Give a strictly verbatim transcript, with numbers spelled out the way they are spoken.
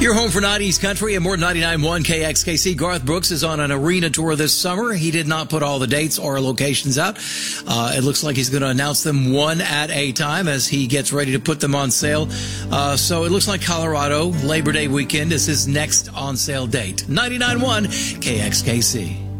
Your home for nineties country and more ninety-nine point one K X K C. Garth Brooks is on an arena tour this summer. He did not put all the dates or locations out. Uh, it looks like he's going to announce them one at a time as he gets ready to put them on sale. Uh, so it looks like Colorado Labor Day weekend is his next on sale date. ninety-nine point one K X K C.